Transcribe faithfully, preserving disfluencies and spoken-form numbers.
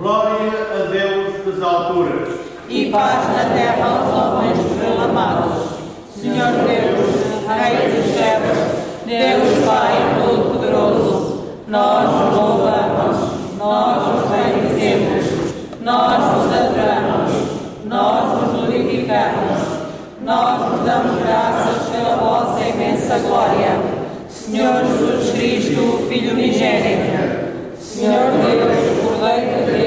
Glória a Deus das alturas. E paz na terra aos homens relamados. Senhor Deus, Rei dos céus, Deus Pai Todo-Poderoso, nós vos louvamos, nós vos bendizemos, nós vos adoramos, nós vos glorificamos, nós vos damos graças pela vossa imensa glória. Senhor Jesus Cristo, Filho unigênito, Senhor Deus, Cordeiro de Deus,